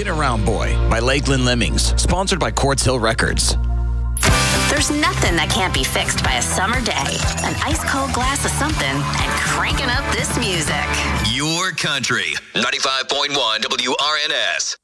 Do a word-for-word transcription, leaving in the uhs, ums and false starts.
Get Around Boy by Lakeland Lemmings, sponsored by Quartz Hill Records. There's nothing that can't be fixed by a summer day. An ice-cold glass of something and cranking up this music. Your country. ninety-five point one W R N S.